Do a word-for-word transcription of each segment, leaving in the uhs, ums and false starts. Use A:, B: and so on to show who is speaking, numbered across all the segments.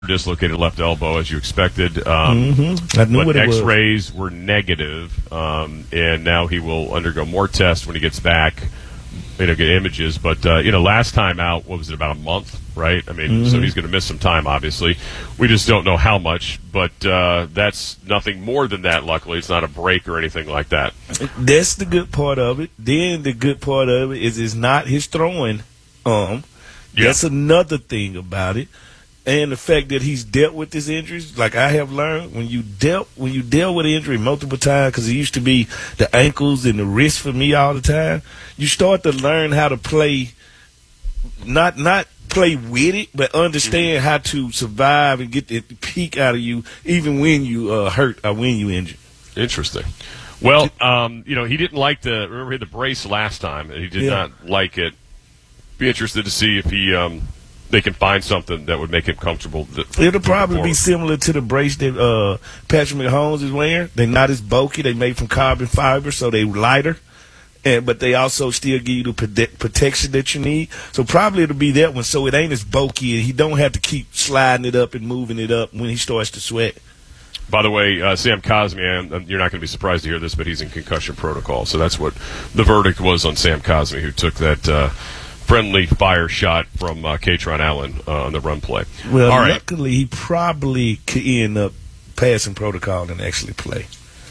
A: dislocated left elbow, as you expected. Um,
B: mm-hmm. I knew
A: but
B: what it was.
A: X-rays were negative, um, and now he will undergo more tests when he gets back. You know, get images. But uh, you know, last time out, what was it, about a month, right? I mean,
B: mm-hmm.
A: so he's going to miss some time. Obviously, we just don't know how much. But uh, that's nothing more than that. Luckily, it's not a break or anything like that.
B: That's the good part of it. Then the good part of it is it's not his throwing arm.
A: Yeah.
B: That's another thing about it. And the fact that he's dealt with his injuries, like I have learned, when you dealt when you deal with injury multiple times, because it used to be the ankles and the wrist for me all the time, you start to learn how to play, not not play with it, but understand mm-hmm. how to survive and get the peak out of you, even when you uh, hurt or when you injured.
A: Interesting. Well, um, you know, he didn't like the remember he had the brace last time, and he did
B: yeah.
A: not like it. Be interested to see if he. Um, they can find something that would make him comfortable.
B: It'll probably be similar to the brace that uh, Patrick Mahomes is wearing. They're not as bulky. They're made from carbon fiber, so they're lighter. And but they also still give you the prote- protection that you need. So probably it'll be that one, so it ain't as bulky, and he don't have to keep sliding it up and moving it up when he starts to sweat.
A: By the way, uh, Sam Cosmi, I'm, you're not going to be surprised to hear this, but he's in concussion protocol. So that's what the verdict was on Sam Cosmi, who took that uh, friendly fire shot from uh, Katron Allen uh, on the run play.
B: Well,
A: All right.
B: luckily, he probably could end up passing protocol and actually play.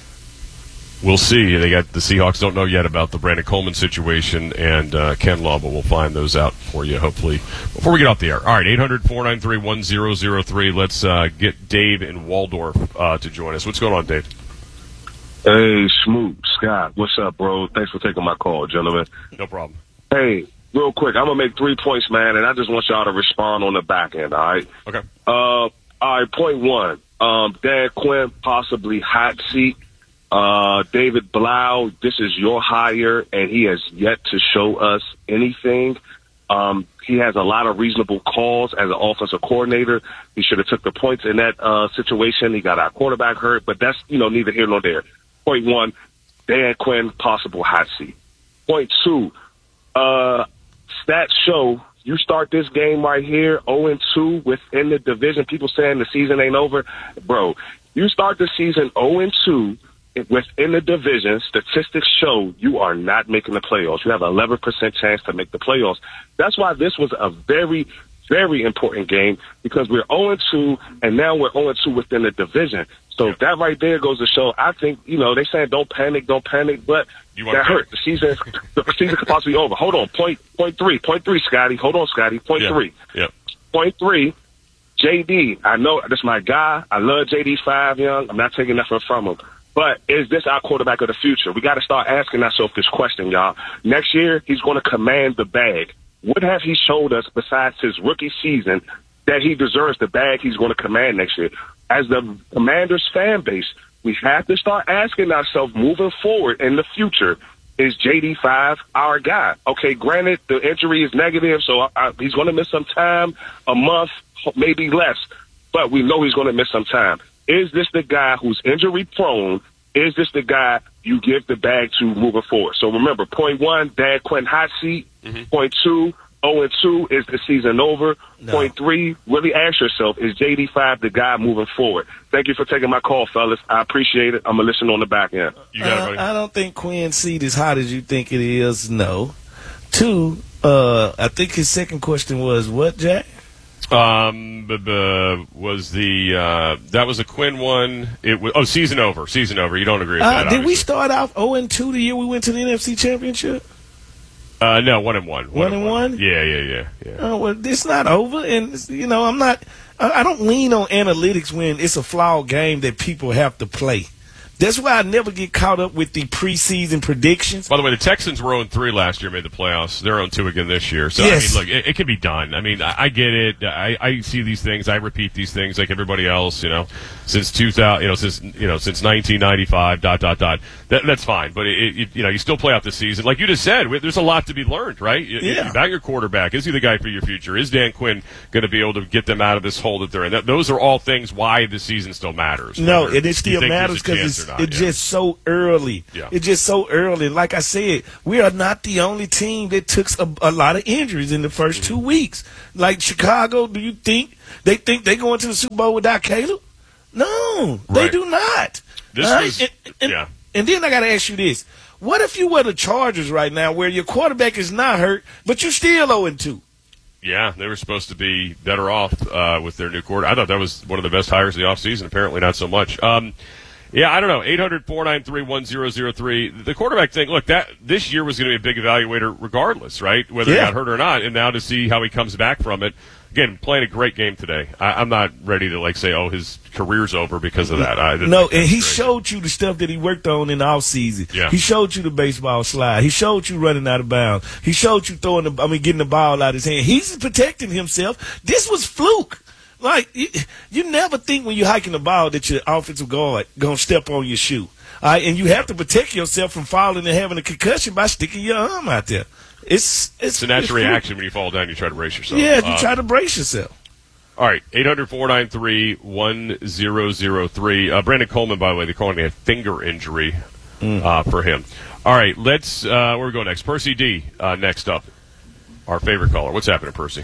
A: We'll see. They got the Seahawks don't know yet about the Brandon Coleman situation and uh, Ken Law, but we'll find those out for you, hopefully, before we get off the air. All right, eight hundred, four nine three, one zero zero three. Let's uh, get Dave in Waldorf uh, to join us. What's going on, Dave?
C: Hey, Schmoop, Scott, what's up, bro? Thanks for taking my call, gentlemen.
A: No problem.
C: Hey, real quick, I'm going to make three points, man, and I just want y'all to respond on the back end, all right?
A: Okay.
C: Uh, all right, point one, um, Dan Quinn, possibly hot seat. Uh, David Blau, this is your hire, and he has yet to show us anything. Um, he has a lot of reasonable calls as an offensive coordinator. He should have took the points in that uh, situation. He got our quarterback hurt, but that's, you know, neither here nor there. Point one, Dan Quinn, possible hot seat. Point two, uh, stats show you start this game right here, oh and two within the division. People saying the season ain't over. Bro, you start the season oh and two within the division. Statistics show you are not making the playoffs. You have an eleven percent chance to make the playoffs. That's why this was a very, very important game, because we're oh and two, and now we're oh and two within the division. So yeah. that right there goes to show, I think, you know, they saying don't panic, don't panic, but that hurt. The season the season could possibly be over. Hold on, point, point three, point three, Scotty. Hold on, Scotty, point
A: yeah.
C: three.
A: Yeah.
C: Point three, J D, I know that's my guy. I love J D five Young. I'm not taking nothing from him. But is this our quarterback of the future? We got to start asking ourselves this question, y'all. Next year, he's going to command the bag. What have he showed us besides his rookie season that he deserves the bag he's going to command next year? As the Commanders fan base, we have to start asking ourselves moving forward in the future, is J D five our guy? Okay, granted, the injury is negative, so I, I, he's going to miss some time, a month, maybe less. But we know he's going to miss some time. Is this the guy who's injury prone? Is this the guy you give the bag to moving forward? So remember, point one, Dan Quinn hot seat. Mm-hmm. Point two, oh and two, is the season over? No. Point three, really ask yourself, is J D five the guy moving forward? Thank you for taking my call, fellas. I appreciate it. I'm going to listen on the back end.
A: You got it, buddy.
B: Uh, I don't think Quinn's seat is hot as you think it is, no. Two, uh, I think his second question was what, Jack?
A: Um, b- b- was the uh, that was a Quinn one? It was oh season over, season over. You don't agree with
B: uh,
A: that?
B: Did
A: obviously.
B: we start off oh and two the year we went to the N F C Championship?
A: Uh, no, one and one. One,
B: one and one?
A: one? Yeah, yeah, yeah, yeah.
B: Oh well, it's not over, and you know I'm not. I, I don't lean on analytics when it's a flawed game that people have to play. That's why I never get caught up with the preseason predictions.
A: By the way, the Texans were oh and three last year, made the playoffs. They're oh and two again this year. So,
B: yes.
A: I mean, look, it, it can be done. I mean, I, I get it. I, I see these things. I repeat these things like everybody else, you know, since two thousand, you know, since, you know, since nineteen ninety-five, dot, dot, dot. That, that's fine. But, it, it, you know, you still play out the season. Like you just said, there's a lot to be learned, right?
B: Yeah.
A: About your quarterback. Is he the guy for your future? Is Dan Quinn going to be able to get them out of this hole that they're in? That, those are all things why the season still matters.
B: No, and it still matters because it's
A: not,
B: it's
A: yeah.
B: just so early.
A: Yeah.
B: It's just so early. Like I said, we are not the only team that took a, a lot of injuries in the first
A: Mm-hmm.
B: two weeks. Like Chicago, do you think they think they go into the Super Bowl without Caleb? No, they
A: Right.
B: do not.
A: This
B: All right?
A: was-
B: and, and,
A: yeah.
B: and then I got to ask you this. What if you were the Chargers right now where your quarterback is not hurt, but you're still oh and two?
A: Yeah, they were supposed to be better off uh, with their new quarter. I thought that was one of the best hires of the offseason. Apparently not so much. Um, yeah, I don't know. eight hundred, four nine three, one zero zero three. The quarterback thing, look, that this year was going to be a big evaluator regardless, right? Whether
B: Yeah.
A: he got hurt or not. And now to see how he comes back from it. Again, playing a great game today. I, I'm not ready to, like, say, oh, his career's over because of that. I didn't
B: No,
A: think
B: and
A: that's
B: he
A: great.
B: showed you the stuff that he worked on in the offseason.
A: Yeah.
B: He showed you the baseball slide. He showed you running out of bounds. He showed you throwing the, I mean, getting the ball out of his hand. He's protecting himself. This was fluke. Like, you, you never think when you're hiking the ball that your offensive guard going to step on your shoe. All right, and you have to protect yourself from falling and having a concussion by sticking your arm out there. It's it's,
A: It's a natural
B: it's
A: reaction when you fall down. You try to brace yourself.
B: Yeah, you
A: Um,
B: try to brace yourself.
A: All right, eight hundred, four nine three, one zero zero three. Uh, Brandon Coleman, by the way, they're calling it a finger injury uh, for him. All right, let's, uh, where we go next? Percy D, uh, next up, our favorite caller. What's happening, Percy?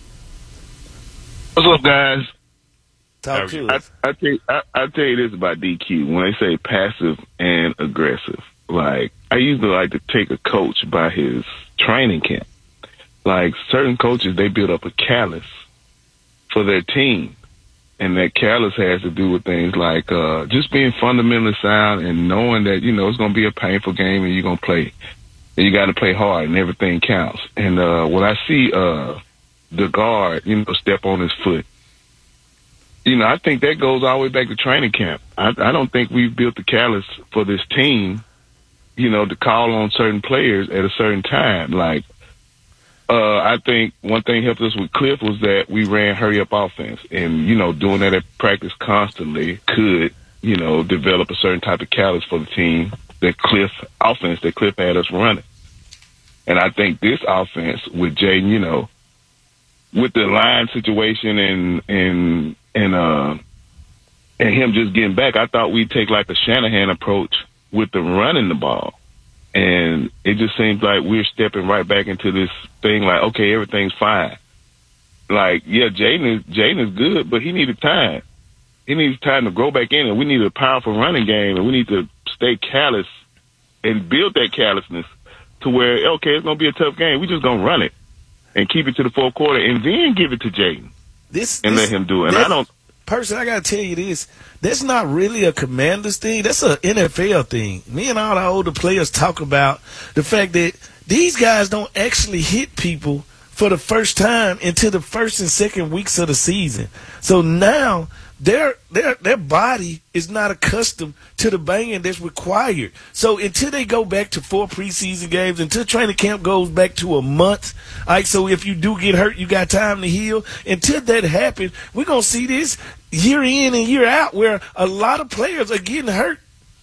D: What's up, guys?
B: Talk
A: Oh,
B: to
D: I,
B: us.
D: I tell you, I, I tell you this about D Q. When they say passive and aggressive, like I usually like to take a coach by his training camp. Like certain coaches, they build up a callus for their team, and that callus has to do with things like uh, just being fundamentally sound and knowing that you know it's going to be a painful game and you're going to play, and you got to play hard and everything counts. And uh, when I see uh, the guard, you know, step on his foot. You know, I think that goes all the way back to training camp. I, I don't think we've built the callus for this team, you know, to call on certain players at a certain time. Like, uh, I think one thing helped us with Cliff was that we ran hurry-up offense. And, you know, doing that at practice constantly could, you know, develop a certain type of callus for the team, that Cliff offense that Cliff had us running. And I think this offense with Jaden, you know, with the line situation and, and, and uh and him just getting back, I thought we'd take like a Shanahan approach with the running the ball. And it just seems like we're stepping right back into this thing like, okay, everything's fine. Like, yeah, Jaden is Jaden is good, but he needed time. He needs time to grow back in, and we need a powerful running game, and we need to stay callous and build that callousness to where, okay, it's gonna be a tough game. We just gonna run it and keep it to the fourth quarter and then give it to Jaden.
B: This
D: And
B: this,
D: let him do it. And
B: this
D: I don't.
B: person, I gotta tell you this. That's not really a Commanders thing. That's a N F L thing. Me and all the older players talk about the fact that these guys don't actually hit people for the first time until the first and second weeks of the season. So now their their their body is not accustomed to the banging that's required. So until they go back to four preseason games, until training camp goes back to a month, all right, so if you do get hurt, you got time to heal. Until that happens, we're going to see this year in and year out where a lot of players are getting hurt.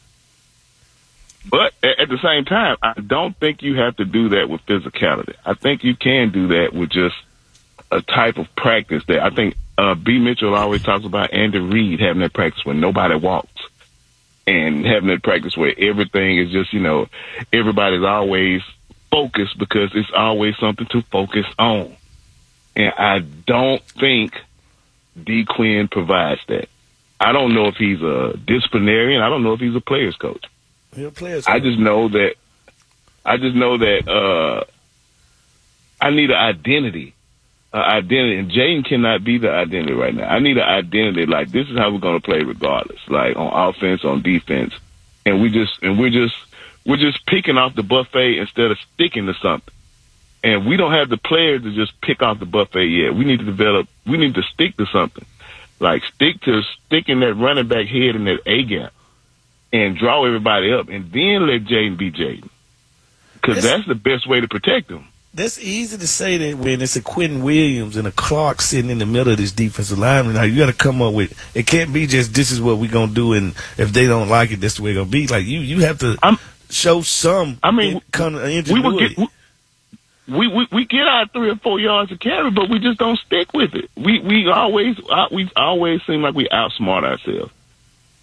D: But at at the same time, I don't think you have to do that with physicality. I think you can do that with just a type of practice that I think uh, B. Mitchell always talks about Andy Reid having that practice when nobody walks and having that practice where everything is just, you know, everybody's always focused because it's always something to focus on. And I don't think D. Quinn provides that. I don't know if he's a disciplinarian. I don't know if he's a player's coach.
B: Real players.
D: I just know that I just know that uh, I need an identity. Uh, identity, and Jaden cannot be the identity right now. I need an identity. Like, this is how we're going to play, regardless. Like on offense, on defense, and we just and we're just we're just picking off the buffet instead of sticking to something. And we don't have the players to just pick off the buffet yet. We need to develop. We need to stick to something. Like stick to sticking that running back head in that A gap, and draw everybody up, and then let Jaden be Jaden, because that's the best way to protect him.
B: That's easy to say that when it's a Quentin Williams and a Clark sitting in the middle of this defensive line. Now you got to come up with it. Can't be just this is what we're gonna do, and if they don't like it, this is the way it's gonna be. Like you, you have to
D: I'm,
B: show some.
D: I mean,
B: kind of
D: we would get we, we we get our three or four yards of carry, but we just don't stick with it. We we always uh, we always seem like we outsmart ourselves.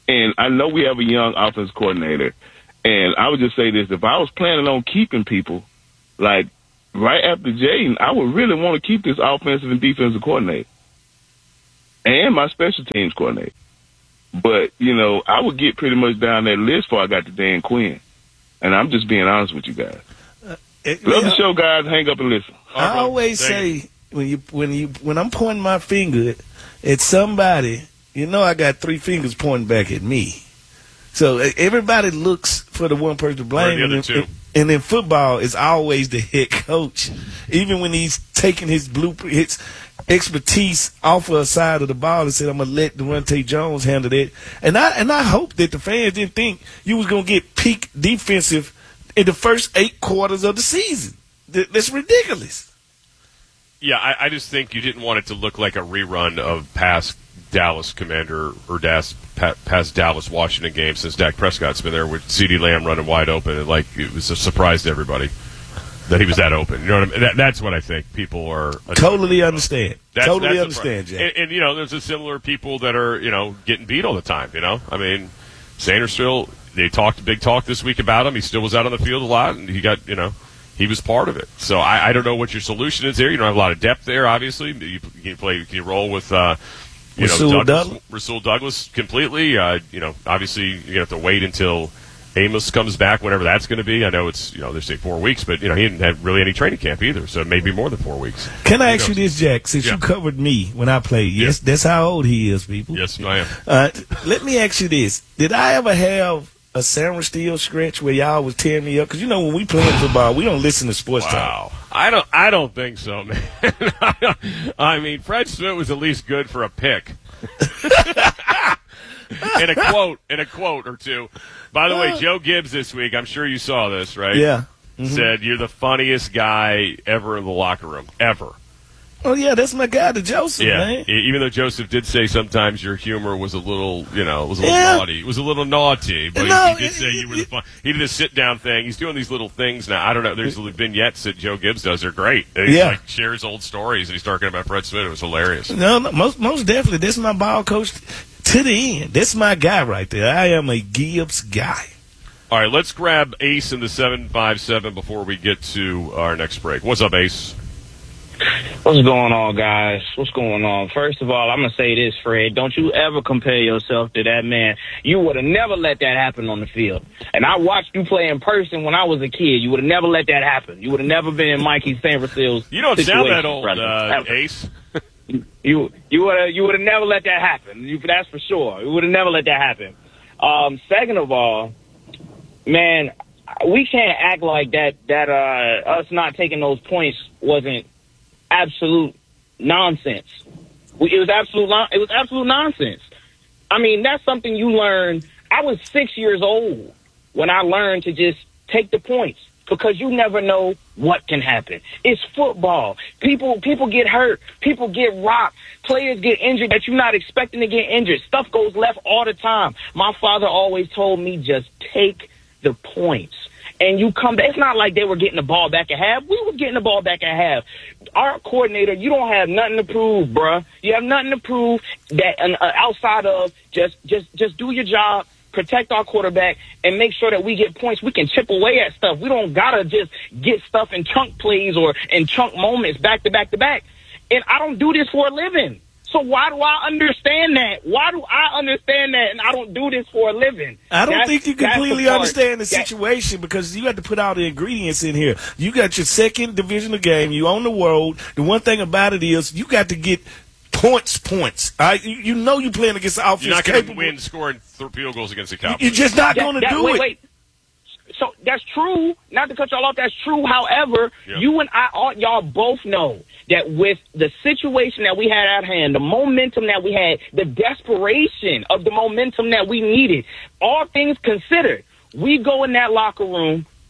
D: and I know we have a young offense coordinator, and I would just say this: if I was planning on keeping people, like right after Jaden, I would really want to keep this offensive and defensive coordinator and my special teams coordinator. But, you know, I would get pretty much down that list before I got to Dan Quinn. And I'm just being honest with you guys.
B: Uh, it,
D: Love
B: yeah,
D: the show, guys. Hang up and listen.
B: I
A: right,
B: always
A: Thank
B: say when you when you when I'm pointing my finger at somebody, you know I got three fingers pointing back at me. So uh, everybody looks for the one person to blame.
A: Or the other
B: and,
A: two.
B: in, and in football, it's always the head coach, even when he's taking his blueprint, his expertise off of a side of the ball and said, "I'm gonna let Devontae Jones handle that." And I and I hope that the fans didn't think you was gonna get peak defensive in the first eight quarters of the season. Th- That's ridiculous.
A: Yeah, I, I just think you didn't want it to look like a rerun of past Dallas Commander or past, past Dallas Washington games since Dak Prescott's been there with CeeDee Lamb running wide open. And like it was a surprise to everybody that he was that open. You know what I mean? That, that's what I think people are
B: Totally understand.
A: That's,
B: totally
A: that's
B: understand, Jack.
A: And, and you know, there's a similar people that are you know getting beat all the time. You know, I mean, Sanders still they talked big talk this week about him. He still was out on the field a lot, and he got you know. He was part of it. So I, I don't know what your solution is there. You don't have a lot of depth there, obviously. You can you play, can you roll with, uh, you
B: Rasul
A: know, Douglas,
B: Douglas?
A: Rasul Douglas completely. Uh, you know, obviously you're gonna have to wait until Amos comes back, whenever that's going to be. I know it's you know they say four weeks, but you know he didn't have really any training camp either, so it may be more than four weeks.
B: Can I
A: Who
B: ask you
A: knows?
B: this, Jack? Since
A: Yeah.
B: you covered me when I played, yes, that's how old he is, people.
A: Yes, I am.
B: Uh, let me ask you this: did I ever have a San Steel stretch where y'all was tearing me up? Because you know when we play football, we don't listen to sports talk.
A: Wow, I don't, I don't think so, man. I mean, Fred Smith was at least good for a pick. and a quote, and a quote or two. By the way, Joe Gibbs this week, I'm sure you saw this, right?
B: Yeah. Mm-hmm.
A: Said, you're the funniest guy ever in the locker room, ever.
B: Oh yeah, that's my guy, the Joseph,
A: Yeah,
B: man.
A: E- even though Joseph did say sometimes your humor was a little, you know, was a little
B: Yeah.
A: naughty. It was a little naughty, but
B: No,
A: he, he did
B: it-
A: say you were the
B: it-
A: fun. He did a sit-down thing. He's doing these little things now. I don't know. There's little vignettes that Joe Gibbs does. They're great. And he
B: Yeah.
A: like, shares old stories, and he's talking about Fred Smith. It was hilarious.
B: No, no, most most definitely. That's my ball coach to the end. That's my guy right there. I am a Gibbs guy.
A: All right, let's grab Ace in the seven five seven before we get to our next break. What's up, Ace?
E: What's going on, guys? What's going on? First of all, I'm going to say this, Fred. Don't you ever compare yourself to that man. You would have never let that happen on the field. And I watched you play in person when I was a kid. You would have never let that happen. You would have never been in Mikey Sanford's
A: You don't sound that
E: situation,
A: old,
E: brother.
A: uh,
E: Ever.
A: Ace.
E: You you would have you would have never let that happen. You, that's for sure. You would have never let that happen. Um, second of all, man, we can't act like that. That uh, us not taking those points wasn't absolute nonsense. We, it was absolute. non- It was absolute nonsense. I mean, that's something you learn. I was six years old when I learned to just take the points. Because you never know what can happen. It's football. People people get hurt. People get rocked. Players get injured that you're not expecting to get injured. Stuff goes left all the time. My father always told me, just take the points. And you come back. It's not like they were getting the ball back at half. We was getting the ball back at half. Our coordinator, you don't have nothing to prove, bruh. You have nothing to prove that uh, outside of just just just do your job. Protect our quarterback, and make sure that we get points. We can chip away at stuff. We don't got to just get stuff in chunk plays or in chunk moments back to back to back. And I don't do this for a living. So why do I understand that? Why do I understand that and I don't do this for a living?
B: I don't
E: That's-
B: think you
E: that's the
B: completely
E: part.
B: understand the
E: That-
B: situation because you have to put all the ingredients in here. You got your second divisional game. You on the road. The one thing about it is you got to get points, points. All right? You, you know you're playing against the offense.
A: You're not going to
B: capable.
A: win scoring th- field goals against the Cowboys.
B: You're just not
E: That-
B: going to
E: that-
B: do
E: wait,
B: it.
E: Wait. So that's true. Not to cut y'all off, that's true. However,
A: Yep.
E: you and I, all, y'all both know that with the situation that we had at hand, the momentum that we had, the desperation of the momentum that we needed, all things considered, we go in that locker room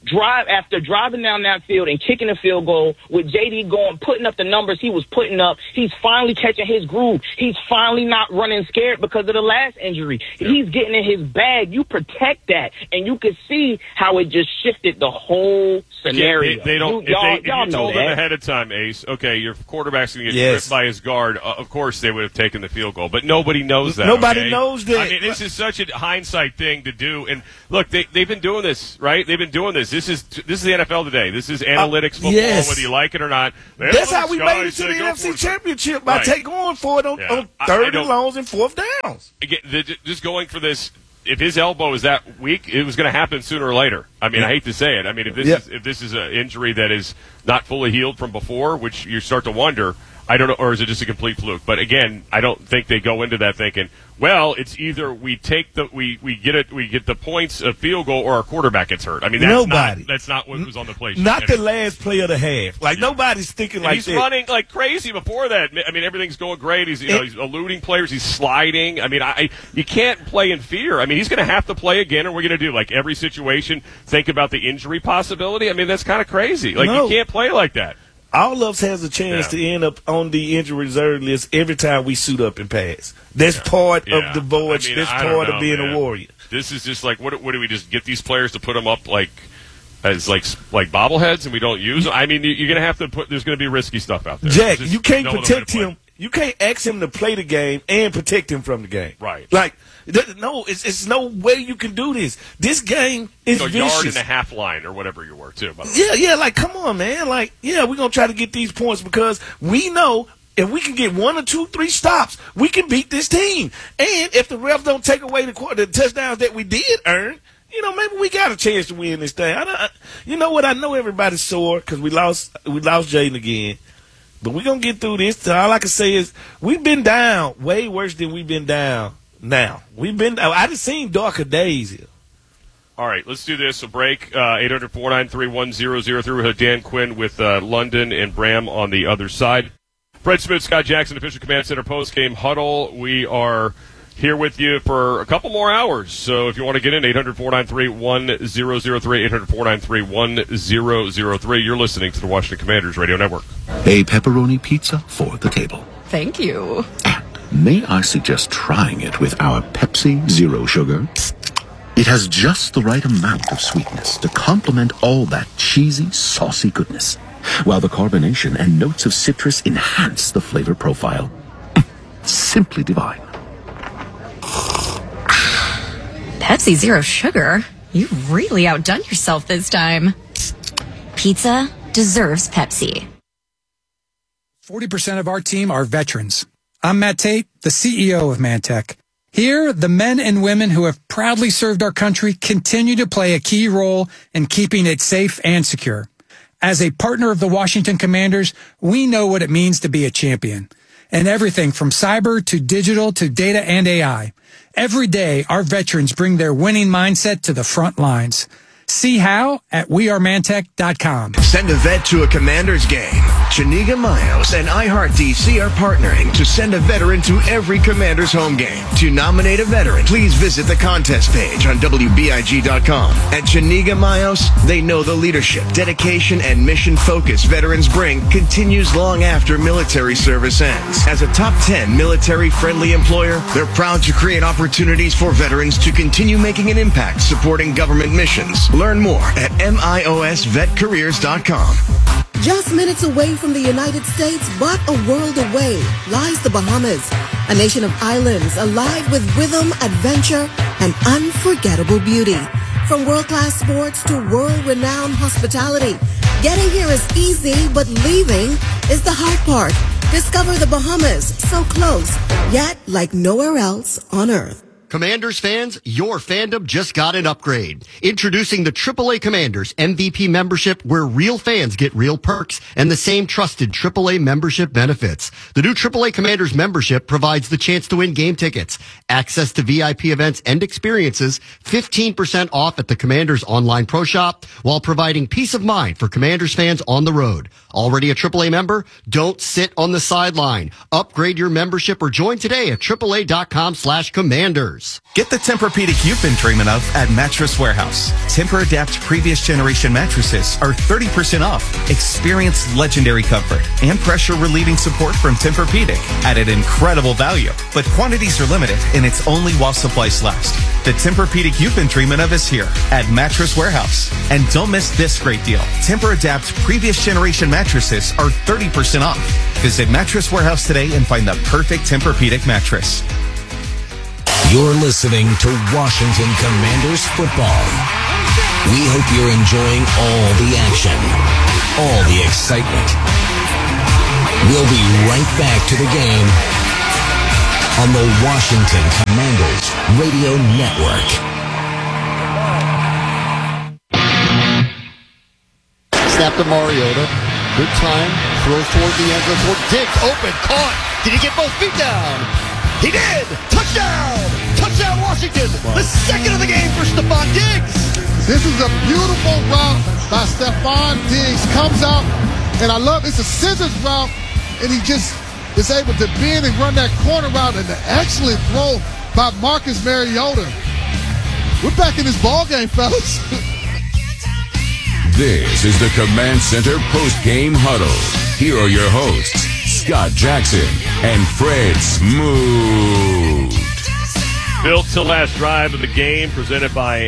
E: drive after driving down that field and kicking a field goal with J D going, putting up the numbers he was putting up. He's finally catching his groove. He's finally not running scared because of the last injury. Yeah. He's getting in his bag. You protect that, and you can see how it just shifted the whole scenario.
A: Yeah, they, they don't.
E: You,
A: if
E: y'all,
A: they, if
E: y'all
A: you
E: know
A: told
E: that.
A: them ahead of time, Ace, okay, your quarterback's going to get
B: yes.
A: tripped by his guard. Uh, of course, they would have taken the field goal, but nobody knows that.
B: Nobody
A: okay?
B: knows that.
A: I mean, this is such a hindsight thing to do. And look, they they've been doing this, right? They've been doing this. This is this is the N F L today. This is analytics football,
B: yes.
A: whether you like it or not. The
B: That's how we
A: guys
B: made it to
A: say,
B: the
A: go
B: N F C
A: for it.
B: Championship by
A: Right.
B: taking on for it on,
A: Yeah.
B: on
A: I-
B: third
A: I
B: and
A: don't-
B: longs and fourth downs.
A: Again, the, just going for this. If his elbow is that weak, it was going to happen sooner or later. I mean, I hate to say it. I mean, if this
B: Yep.
A: is if this is an injury that is not fully healed from before, which you start to wonder, I don't know, or is it just a complete fluke? But again, I don't think they go into that thinking, well, it's either we take the we, we get it we get the points of field goal or our quarterback gets hurt. I mean, that's
B: Nobody.
A: not that's not what was on the play sheet.
B: Not the
A: And-
B: last play of the half. Like,
A: Yeah.
B: nobody's thinking
A: and
B: like
A: he's
B: that.
A: running like crazy before that. I mean, everything's going great. He's you know
B: It-
A: he's eluding players. He's sliding. I mean, I you can't play in fear. I mean, he's going to have to play again, and we're going to do like every situation. Think about the injury possibility. I mean, that's kind of crazy. Like
B: No.
A: you can't play like that.
B: All of us has a chance
A: Yeah.
B: to end up on the injury reserve list every time we suit up and pass. That's part
A: Yeah.
B: of the voyage.
A: I mean,
B: That's
A: I don't
B: part
A: know,
B: of being
A: man.
B: a warrior.
A: This is just like what? What do we just get these players to put them up like as like like bobbleheads, and we don't use them? I mean, you- you're going to have to put. There's going to be risky stuff out there.
B: Jack,
A: Just
B: you can't
A: no other way to
B: protect
A: play.
B: him. You can't ask him to play the game and protect him from the game.
A: Right.
B: Like, th- no, it's it's no way you can do this. This game is
A: So
B: vicious.
A: yard and a half line or whatever you were too. By the way.
B: Yeah, yeah, like, come on, man. Like, yeah, we're going to try to get these points because we know if we can get one or two, three stops, we can beat this team. And if the refs don't take away the, qu- the touchdowns that we did earn, you know, maybe we got a chance to win this thing. I, I, you know what? I know everybody's sore because we lost, we lost Jaden again. But we're going to get through this. All I can say is we've been down way worse than we've been down now. We've been, I just seen darker days here.
A: All right, let's do this. A break. Uh, eight hundred, four nine three, one zero zero three. We have Dan Quinn with uh, London and Bram on the other side. Fred Smith, Scott Jackson, official Command Center post-game huddle. We are here with you for a couple more hours. So if you want to get in, eight hundred, four nine three, one zero zero three, eight hundred, four nine three, one zero zero three. You're listening to the Washington Commanders Radio Network.
F: A pepperoni pizza for the table.
G: Thank you.
F: And may I suggest trying it with our Pepsi Zero Sugar? It has just the right amount of sweetness to complement all that cheesy, saucy goodness, while the carbonation and notes of citrus enhance the flavor profile. Simply divine.
G: Pepsi Zero Sugar? You've really outdone yourself this time. Pizza deserves Pepsi.
H: forty percent of our team are veterans. I'm Matt Tate, the C E O of Mantech. Here, the men and women who have proudly served our country continue to play a key role in keeping it safe and secure. As a partner of the Washington Commanders, we know what it means to be a champion. And everything from cyber to digital to data and A I. Every day, our veterans bring their winning mindset to the front lines. See how at we are mantech dot com.
I: Send a vet to a Commanders game. Chaniga Miles and iHeart-D C are partnering to send a veteran to every Commanders home game. To nominate a veteran, please visit the contest page on W B I G dot com. At Chaniga Miles, they know the leadership, dedication, and mission focus veterans bring continues long after military service ends. As a top ten military-friendly employer, they're proud to create opportunities for veterans to continue making an impact supporting government missions. Learn more at M I O S vet careers dot com.
J: Just minutes away from the United States, but a world away, lies the Bahamas, a nation of islands alive with rhythm, adventure, and unforgettable beauty. From world-class sports to world-renowned hospitality, getting here is easy, but leaving is the hard part. Discover the Bahamas, so close, yet like nowhere else on Earth.
K: Commanders fans, your fandom just got an upgrade. Introducing the triple A Commanders M V P membership, where real fans get real perks and the same trusted triple A membership benefits. The new triple A Commanders membership provides the chance to win game tickets, access to V I P events and experiences, fifteen percent off at the Commanders online pro shop, while providing peace of mind for Commanders fans on the road. Already a triple A member? Don't sit on the sideline. Upgrade your membership or join today at triple A dot com slash commanders. Warehouse.
L: Get the Tempur-Pedic you've been dreaming of at Mattress Warehouse. Tempur-Adapt previous generation mattresses are thirty percent off. Experience legendary comfort and pressure-relieving support from Tempur-Pedic at an incredible value. But quantities are limited, and it's only while supplies last. The Tempur-Pedic you've been dreaming of is here at Mattress Warehouse. And don't miss this great deal. Tempur-Adapt previous generation mattresses are thirty percent off. Visit Mattress Warehouse today and find the perfect Tempur-Pedic mattress.
M: You're listening to Washington Commanders football. We hope you're enjoying all the action, all the excitement. We'll be right back to the game on the Washington Commanders Radio Network.
K: Snap to Mariota. Good time. Throws toward the end zone. Toward Diggs. Open. Caught. Did he get both feet down? He did. Touchdown. Touchdown Washington. The second of the game for Stephon Diggs.
N: This is a beautiful route by Stephon Diggs. Comes out, and I love it's a scissors route, and he just is able to bend and run that corner route, and an excellent throw by Marcus Mariota. We're back in this ball game, fellas.
O: This is the Command Center post-game huddle. Here are your hosts, Scott Jackson and Fred Smoot.
A: Built to last drive of the game, presented by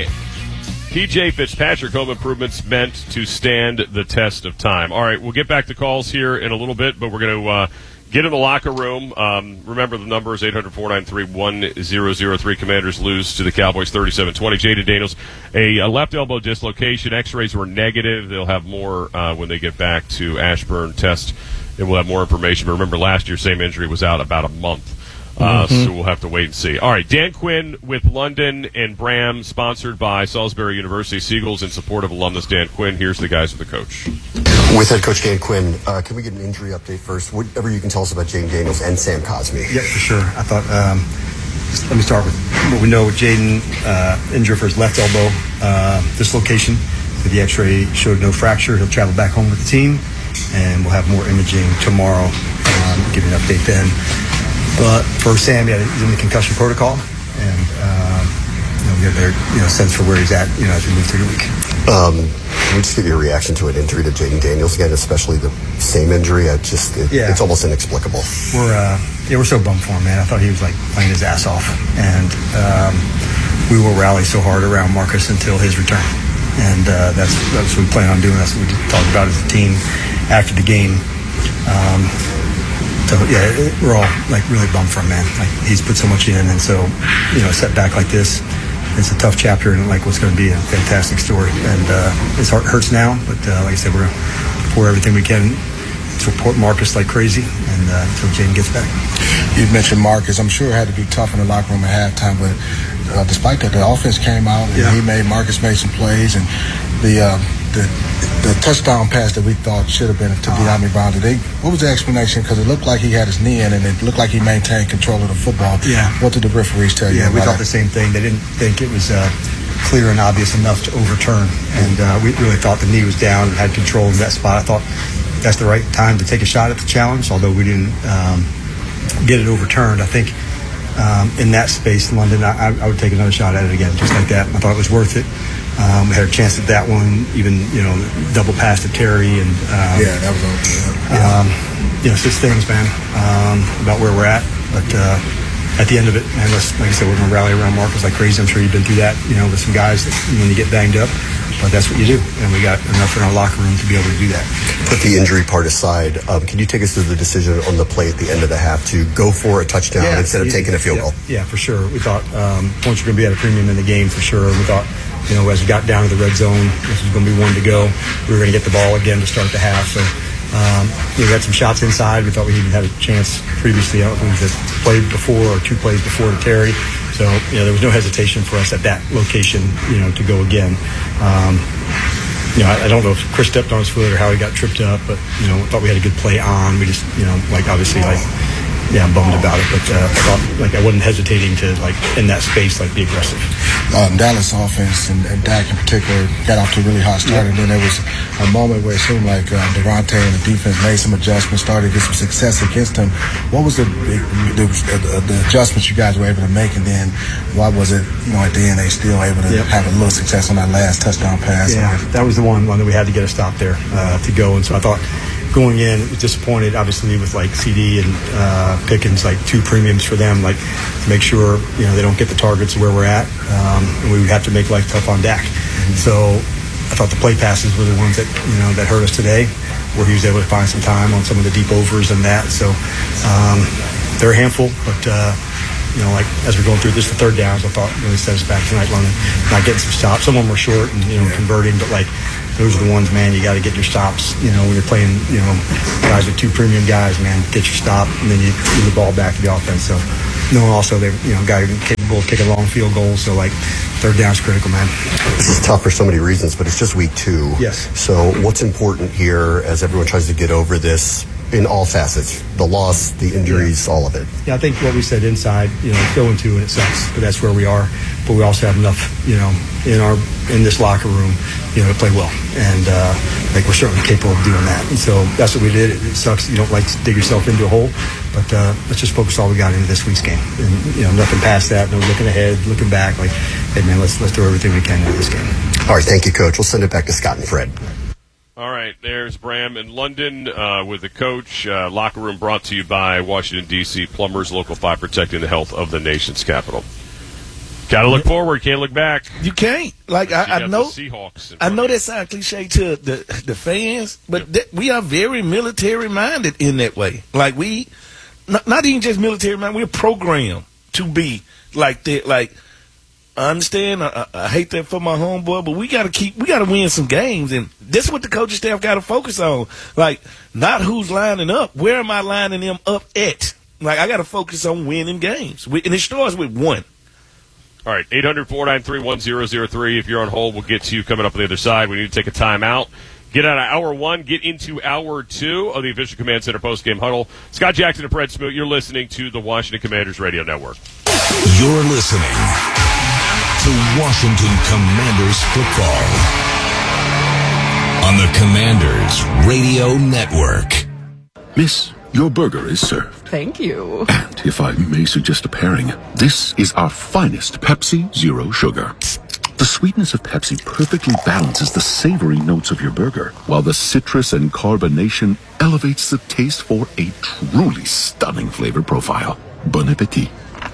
A: P J Fitzpatrick. Home improvements meant to stand the test of time. All right, we'll get back to calls here in a little bit, but we're going to uh, get in the locker room. Um, remember the number is eight hundred, four nine three, one zero zero three. Commanders lose to the Cowboys thirty-seven twenty. Jaden Daniels, a, a left elbow dislocation. X-rays were negative. They'll have more uh, when they get back to Ashburn test, and we'll have more information. But remember, last year, same injury was out about a month. Uh, mm-hmm. So we'll have to wait and see. All right, Dan Quinn with London and Bram, sponsored by Salisbury University. Seagulls in support of alumnus Dan Quinn. Here's the guys with the coach.
K: With head coach Dan Quinn, uh, can we get an injury update first? Whatever you can tell us about Jaden Daniels and Sam Cosmi.
P: Yeah, for sure. I thought, um, just let me start with what we know with Jaden. Uh, injury for his left elbow, uh, dislocation. The x-ray showed no fracture. He'll travel back home with the team, and we'll have more imaging tomorrow. Um, give you an update then. But for Sam, yeah, he's in the concussion protocol, and um, you know, we get a better you know, sense for where he's at you know, as we move through the week.
K: Um, can we just get your reaction to an injury to Jaden Daniels again, especially the same injury? I just it,
P: yeah.
K: It's almost inexplicable.
P: We're uh, yeah, we're so bummed for him, man. I thought he was like playing his ass off, and um, we will rally so hard around Marcus until his return, and uh, that's that's what we plan on doing. That's what we talked about as a team after the game. Um, So yeah, it, we're all like really bummed for him, man. Like he's put so much in, and so you know, a setback like this, it's a tough chapter, and like what's going to be a fantastic story. And uh, his heart hurts now, but uh, like I said, we're going to pour everything we can to support Marcus like crazy, and uh, until Jaden gets back.
Q: You mentioned Marcus. I'm sure it had to be tough in the locker room at halftime, but uh, despite that, the offense came out, and yeah. he made Marcus made some plays, and the. Uh, The, the touchdown pass that we thought should have been to De'Ami Brown today. What was the explanation? Because it looked like he had his knee in, and it looked like he maintained control of the football.
P: Yeah.
Q: What did the referees tell you?
P: Yeah, we thought
Q: that?
P: the same thing. They didn't think it was uh, clear and obvious enough to overturn, and uh, we really thought the knee was down and had control in that spot. I thought that's the right time to take a shot at the challenge, although we didn't um, get it overturned. I think um, in that space, London, I, I would take another shot at it again, just like that. I thought it was worth it. Um, we had a chance at that one, even, you know, double pass to Terry. And, um,
Q: yeah, that was okay.
P: Yeah. Um, you know, it's just things, man, um, about where we're at. But uh, at the end of it, man, let's, like I said, we're going to rally around Marcus like crazy. I'm sure you've been through that, you know, with some guys that, when you get banged up. But that's what you do. And we got enough in our locker room to be able to do that.
K: Put the injury part aside, um, can you take us through the decision on the play at the end of the half to go for a touchdown yeah, instead of taking a field
P: yeah,
K: goal?
P: Yeah, for sure. We thought um, points were going to be at a premium in the game for sure. We thought, you know, as we got down to the red zone, this was going to be one to go. We were going to get the ball again to start the half. So um, you know, we had some shots inside. We thought we even had a chance previously. I don't think it was a play before or two plays before to Terry. So, you know, there was no hesitation for us at that location, you know, to go again. Um, you know, I, I don't know if Chris stepped on his foot or how he got tripped up, but, you know, thought we had a good play on. We just, you know, like obviously like yeah, I'm bummed about it. But uh, I thought, like, I wasn't hesitating to, like, in that space, like, be aggressive.
Q: Um, Dallas offense and, and Dak in particular got off to a really hot start, yeah. and then there was a moment where it seemed like uh, Devontae and the defense made some adjustments, started to get some success against him. What was the the, the the adjustments you guys were able to make, and then why was it, you know, at the end they still able to yep. have a little success on that last touchdown pass?
P: Yeah, that was the one one that we had to get a stop there uh, to go, and so I thought going in, was disappointed, obviously, with like C D and uh, Pickens, like two premiums for them, like to make sure, you know, they don't get the targets where we're at, um, and we would have to make life tough on Dak. Mm-hmm. So I thought the play passes were the ones that, you know, that hurt us today, where he was able to find some time on some of the deep overs and that. So um, they're a handful, but uh, you know, like as we're going through this, the third downs, I thought really set us back tonight, London, not getting some stops. Some of them were short and, you know, converting, but like those are the ones, man, you got to get your stops. You know, when you're playing, you know, guys with two premium guys, man, get your stop, and then you give the ball back to the offense. So, no, also, they, you know, guy capable of kicking long field goals. So, like, third down's critical, man.
K: This is tough for so many reasons, but it's just week two.
P: Yes.
K: So, what's important here as everyone tries to get over this in all facets? The loss, the injuries, yeah. all of it.
P: Yeah, I think what we said inside, you know, it's oh and two and it sucks, but that's where we are. But we also have enough, you know, in our in this locker room, you know, to play well, and uh, like we're certainly capable of doing that. And so that's what we did. It, it sucks. You don't like to dig yourself into a hole, but uh, let's just focus all we got into this week's game, and you know, nothing past that. No looking ahead, looking back. Like, hey man, let's let's do everything we can into this game.
K: All right, thank you, Coach. We'll send it back to Scott and Fred.
A: All right, there's Bram in London uh, with the coach. Uh, locker room brought to you by Washington, D C Plumbers, Local five, protecting the health of the nation's capital. Got to look forward. Can't look back.
B: You can't. Like I, I know,
A: Seahawks
B: I know that sounds cliche to the the fans, but yep. th- we are very military minded in that way. Like we, not, not even just military minded. We're programmed to be like that. Like I understand. I, I, I hate that for my homeboy, but we got to keep. We got to win some games, and this is what the coaching staff got to focus on. Like not who's lining up. Where am I lining them up at? Like I got to focus on winning games, we, and it starts with one.
A: All right, eight hundred, four nine three, one zero zero three. If you're on hold, we'll get to you coming up on the other side. We need to take a timeout. Get out of hour one, get into hour two of the official Command Center postgame huddle. Scott Jackson and Fred Smoot, you're listening to the Washington Commanders Radio Network.
M: You're listening to Washington Commanders football on the Commanders Radio Network.
F: Miss, your burger is served.
G: Thank you.
F: And if I may suggest a pairing, this is our finest Pepsi Zero Sugar. The sweetness of Pepsi perfectly balances the savory notes of your burger, while the citrus and carbonation elevates the taste for a truly stunning flavor profile. Bon appetit.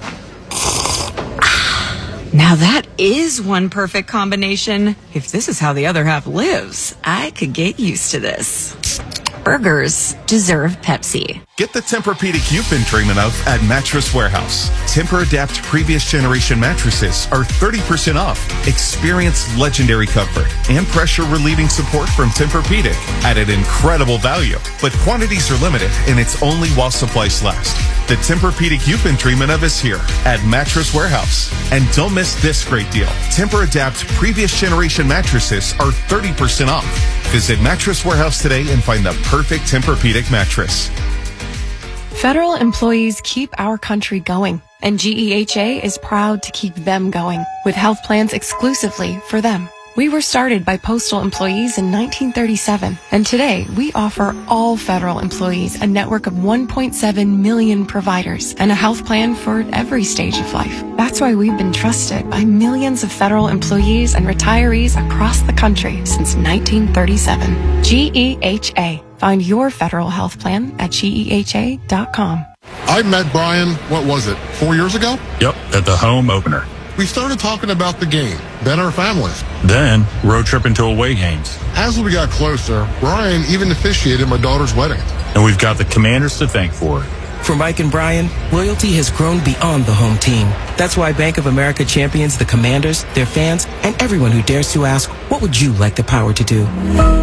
G: Now that is one perfect combination. If this is how the other half lives, I could get used to this. Burgers deserve Pepsi.
L: Get the Tempur-Pedic you've been dreaming of at Mattress Warehouse. Tempur-Adapt previous generation mattresses are thirty percent off. Experience legendary comfort and pressure relieving support from Tempur-Pedic at an incredible value. But quantities are limited and it's only while supplies last. The Tempur-Pedic you've been dreaming of is here at Mattress Warehouse. And don't miss this great deal. Tempur-Adapt previous generation mattresses are thirty percent off. Visit Mattress Warehouse today and find the perfect Tempur-Pedic mattress.
R: Federal employees keep our country going, and G E H A is proud to keep them going with health plans exclusively for them. We were started by postal employees in nineteen thirty-seven, and today we offer all federal employees a network of one point seven million providers and a health plan for every stage of life. That's why we've been trusted by millions of federal employees and retirees across the country since nineteen thirty-seven. G E H A. Find your federal health plan at G E H A dot com.
N: I met Brian, what was it, four years ago?
S: Yep, at the home opener.
N: We started talking about the game, then our families.
S: Then, road trip into away games.
N: As we got closer, Brian even officiated my daughter's wedding.
S: And we've got the Commanders to thank for it.
T: For Mike and Brian, loyalty has grown beyond the home team. That's why Bank of America champions the Commanders, their fans, and everyone who dares to ask, what would you like the power to do?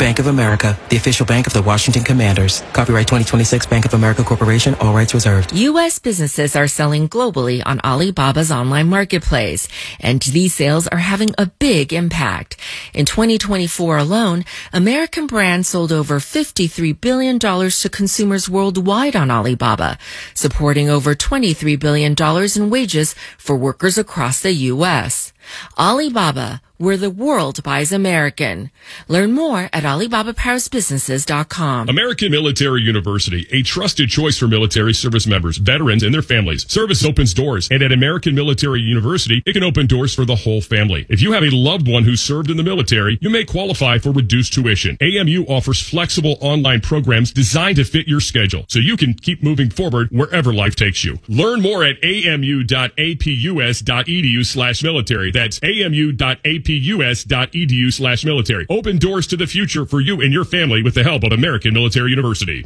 T: Bank of America, the official bank of the Washington Commanders. Copyright twenty twenty-six Bank of America Corporation, all rights reserved.
U: U S businesses are selling globally on Alibaba's online marketplace, and these sales are having a big impact. In twenty twenty-four alone, American brands sold over fifty-three billion dollars to consumers worldwide on Alibaba, supporting over twenty-three billion dollars in wages for workers across the U S. Alibaba, where the world buys American. Learn more at alibaba paris businesses dot com.
V: American Military University, a trusted choice for military service members, veterans, and their families. Service opens doors, and at American Military University, it can open doors for the whole family. If you have a loved one who served in the military, you may qualify for reduced tuition. A M U offers flexible online programs designed to fit your schedule, so you can keep moving forward wherever life takes you. Learn more at amu dot a p u s dot e d u slash military. That's amu dot a p u s dot e d u slash military. Open doors to the future for you and your family with the help of American Military University.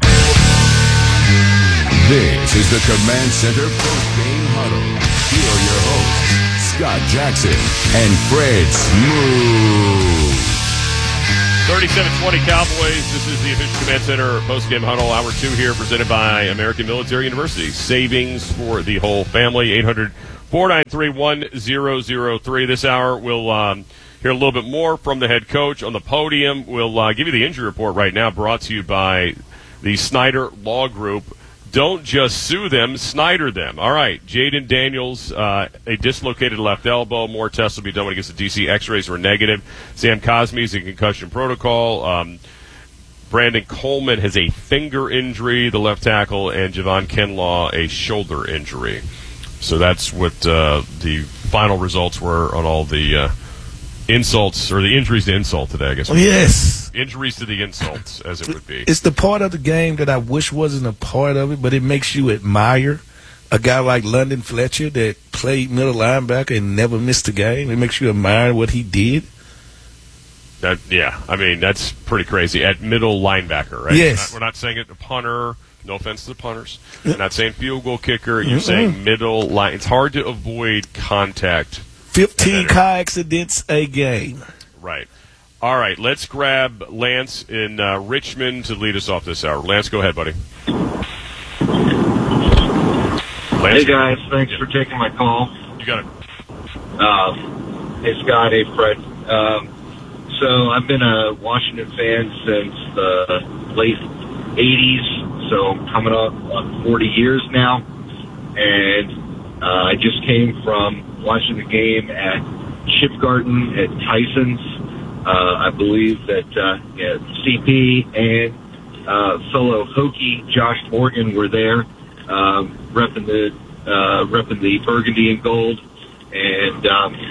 O: This is the Command Center post-game huddle. Here are your hosts, Scott Jackson and Fred Smooth.
A: thirty-seven twenty Cowboys. This is the official Command Center post-game huddle. Hour two here, presented by American Military University. Savings for the whole family. eight hundred, four nine three, one zero zero three. This hour, we'll um, hear a little bit more from the head coach on the podium. We'll uh, give you the injury report right now, brought to you by the Snyder Law Group. Don't just sue them, Snyder them. All right, Jaden Daniels, uh, a dislocated left elbow. More tests will be done when he gets the D C. X-rays were negative. Sam Cosme is in concussion protocol. Um, Brandon Coleman has a finger injury, the left tackle, and Javon Kinlaw a shoulder injury. So that's what uh, the final results were on all the uh, insults, or the injuries to insult today, I guess.
B: Oh, yes.
A: Injuries to the insults, as it would be.
B: It's the part of the game that I wish wasn't a part of it, but it makes you admire a guy like London Fletcher that played middle linebacker and never missed a game. It makes you admire what he did.
A: That, yeah, I mean, that's pretty crazy. At middle linebacker, right?
B: Yes.
A: We're not, we're not saying it a punter. No offense to the punters. We're not saying field goal kicker. You're
B: Mm-mm.
A: saying middle line. It's hard to avoid contact.
B: fifteen car accidents a game.
A: Right. All right, let's grab Lance in uh, Richmond to lead us off this hour. Lance, go ahead, buddy. Lance?
W: Hey, guys. Thanks for taking my call.
A: You got it.
W: Um, hey, Scott. Hey, Fred. Um, so I've been a Washington fan since the late eighties, so I'm coming up on forty years now. And uh, I just came from watching the game at Chip Garden at Tyson's. Uh, I believe that uh, yeah, C P and uh, fellow Hokie Josh Morgan were there, um, repping the uh, repping the burgundy and gold, and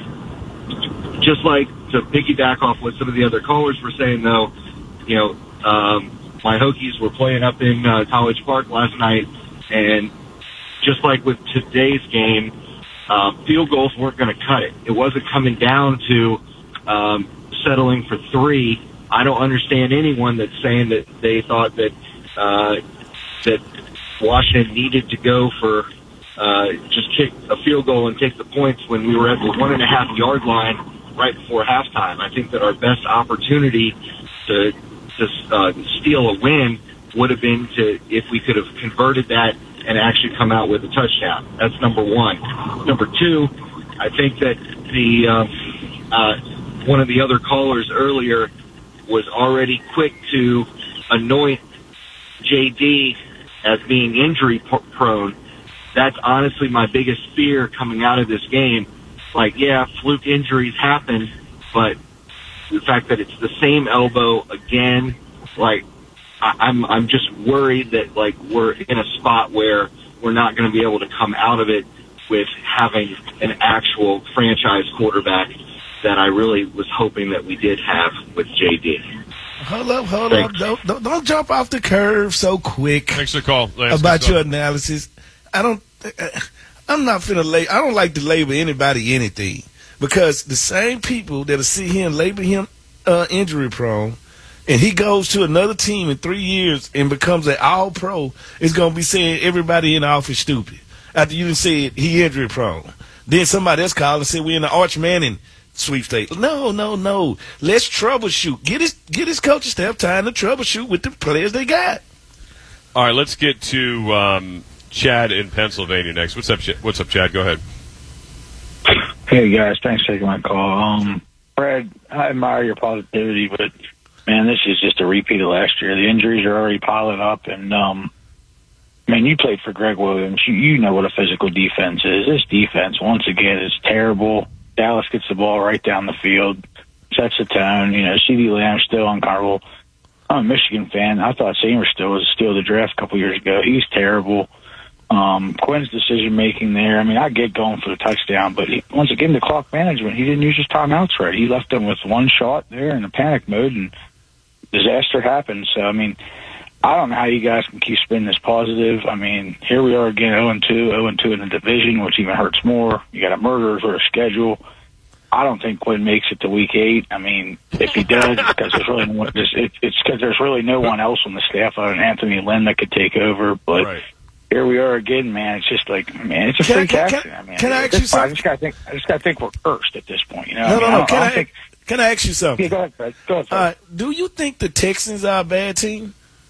W: um, just like to piggyback off what some of the other callers were saying, though, you know, um, my Hokies were playing up in uh, College Park last night, and just like with today's game, uh, field goals weren't going to cut it. It wasn't coming down to um, settling for three. I don't understand anyone that's saying that they thought that uh, that Washington needed to go for uh, just kick a field goal and take the points when we were at the one and a half yard line right before halftime. I think that our best opportunity to to uh, steal a win would have been to if we could have converted that and actually come out with a touchdown. That's number one. Number two, I think that the um, uh, one of the other callers earlier was already quick to anoint J D as being injury prone. That's honestly my biggest fear coming out of this game. Like, yeah, fluke injuries happen, but the fact that it's the same elbow again, like, I, I'm I'm just worried that, like, we're in a spot where we're not going to be able to come out of it with having an actual franchise quarterback that I really was hoping that we did have with J D.
B: Hold up, hold
W: Thanks.
B: up. Don't, don't, don't jump off the curve so quick.
A: Thanks for the call, Lance.
B: About
A: Good
B: your
A: stuff.
B: analysis. I don't, I'm not finna label, I don't like to label anybody anything. Because the same people that'll sit here and label him uh, injury prone, and he goes to another team in three years and becomes an all-pro, is going to be saying everybody in the office stupid. After you said he injury prone. Then somebody else called and said we're in the Arch Manning sweepstakes. No, no, no. Let's troubleshoot. Get his get his coaching staff time to troubleshoot with the players they got.
A: All right, let's get to um, Chad in Pennsylvania next. What's up, Ch- What's up, Chad? Go ahead.
C: Hey, guys. Thanks for taking my call. Um, Fred, I admire your positivity, but, man, this is just a repeat of last year. The injuries are already piling up, and, um, man, you played for Greg Williams. You, you know what a physical defense is. This defense, once again, is terrible. Dallas gets the ball right down the field, sets the tone. You know, CeeDee Lamb's still uncomfortable. I'm a Michigan fan. I thought Seymour still was still the draft a couple years ago. He's terrible. Um, Quinn's decision-making there, I mean, I get going for the touchdown, but he, once again, the clock management, he didn't use his timeouts right. He left them with one shot there in a panic mode, and disaster happened. So, I mean, I don't know how you guys can keep spinning this positive. I mean, here we are again, oh and two, oh and two in the division, which even hurts more. You got a murderer for a schedule. I don't think Quinn makes it to week eight. I mean, if he does, it's because there's really no one, it's because there's really no one else on the staff other than Anthony Lynn that could take over. But right. Here we are again, man. It's just like, man, it's a freak accident. I mean,
B: can I ask you something?
C: I just gotta think. I just gotta think we're cursed at this point. You know?
B: No,
C: I mean,
B: no, no.
C: I
B: Can I,
C: think,
B: can I ask you something?
C: Yeah, go ahead, Fred. Go ahead, Fred.
B: Uh, do you think the Texans are a bad team?